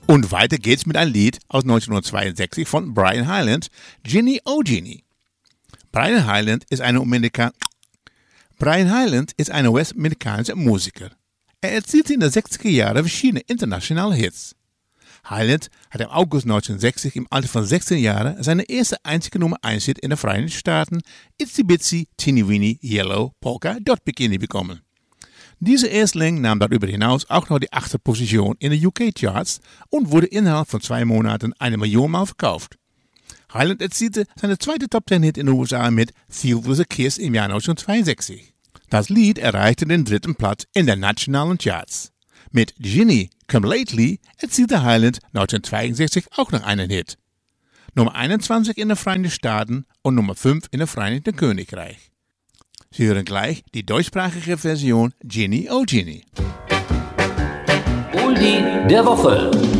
Und weiter geht's mit einem Lied aus 1962 von Brian Hyland, Ginny Oh Ginny. Brian Hyland ist ein US-amerikanischer Musiker. Er erzielte in den 60er Jahren verschiedene internationale Hits. Hyland hat im August 1960 im Alter von 16 Jahren seine erste einzige Nummer 1 Hit in den Vereinigten Staaten, Itsy Bitsy Teeny Weeny Yellow Polka Dot Bikini bekommen. Diese Erstling nahm darüber hinaus auch noch die 8. Position in den UK-Charts und wurde innerhalb von 2 Monaten 1 Million Mal verkauft. Hyland erzielte seine zweite Top-10-Hit in den USA mit Feel with a Kiss im Jahr 1962. Das Lied erreichte den 3. Platz in den nationalen Charts. Mit Ginny Come Lately erzielte Hyland 1962 auch noch einen Hit. Nummer 21 in den Vereinigten Staaten und Nummer 5 in den Vereinigten Königreich. Sie hören gleich die deutschsprachige Version Ginny Oh Ginny. Oldie der Woche.